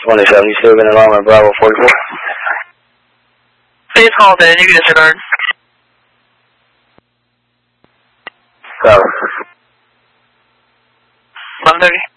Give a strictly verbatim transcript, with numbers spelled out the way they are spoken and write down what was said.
twenty seventy-seven, alarm at Bravo forty-four. Please call in, you can disregard. Bravo. eleven thirty.